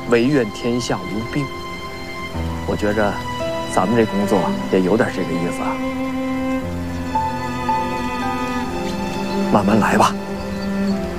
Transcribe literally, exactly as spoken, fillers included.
唯愿天下无病。我觉着，咱们这工作也有点这个意思啊。慢慢来吧。